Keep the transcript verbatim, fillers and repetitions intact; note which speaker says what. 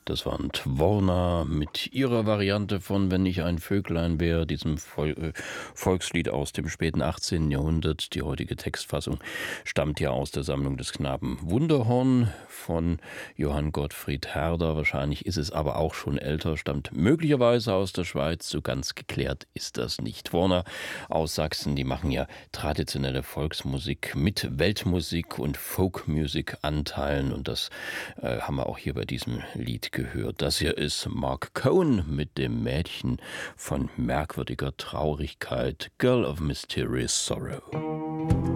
Speaker 1: Das waren Tworna mit ihrer Variante von »Wenn ich ein Vöglein wär«, diesem Vol äh, Volkslied aus dem späten achtzehnten. Jahrhundert. Die heutige Textfassung stammt ja aus der Sammlung des Knaben Wunderhorn von Johann Gottfried Herder. Wahrscheinlich ist es aber auch schon älter, stammt möglicherweise aus der Schweiz. So ganz geklärt ist das nicht. Tworna aus Sachsen, die machen ja traditionelle Volksmusik mit Weltmusik und Folkmusik-Anteilen, und das äh, haben wir auch hier bei diesem Lied gehört. Das hier ist Mark Cohen mit dem Mädchen von merkwürdiger Traurigkeit, Girl of Mysterious Sorrow.